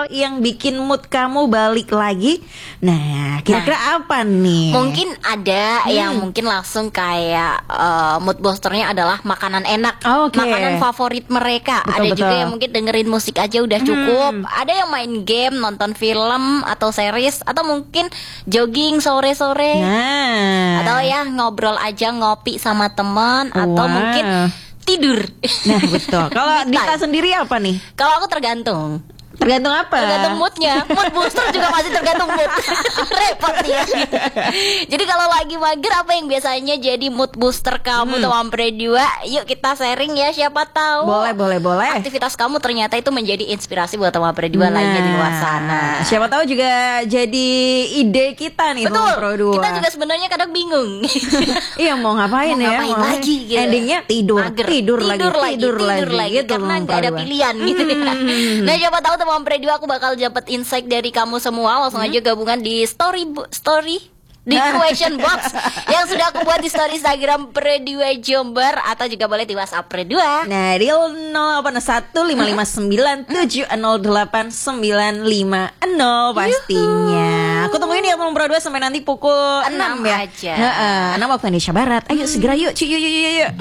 yang bikin mood kamu balik lagi. Nah, kira-kira apa nih? Mungkin ada yang mungkin langsung kayak mood boosternya adalah makanan enak, makanan favorit mereka. Ada juga yang mungkin dengerin musik aja udah cukup. Ada yang main game, nonton film atau series, atau mungkin jogging sore-sore. Atau ya ngobrol aja, ngopi sama teman, atau mungkin tidur. Nah betul. Kalau Dita sendiri apa nih? Kalau aku tergantung. Tergantung apa? Tergantung moodnya. Mood booster juga masih tergantung mood. Repot ya. Jadi kalau lagi mager, apa yang biasanya jadi mood booster kamu teman berdua? Yuk kita sharing ya, siapa tahu boleh. aktivitas kamu ternyata itu menjadi inspirasi buat teman berdua lainnya di luar sana. Siapa tahu juga jadi ide kita nih. Betul. Kita juga sebenarnya kadang bingung. Iya mau ngapain ya? Ngapain lagi gitu. Endingnya tidur lagi gitu, karena nggak ada pilihan gitu ya. Nah siapa tahu teman berdua aku bakal dapat insight dari kamu semua. Langsung aja gabungan di story di question box yang sudah aku buat di story Instagram Berdua Jember, atau juga boleh di WhatsApp Berdua. Nah di 0815597890 pastinya. Aku tungguin ya teman Berdua sampai nanti pukul 6 ya. 6 aja. 6 waktu Indonesia Barat. Ayo segera yuk.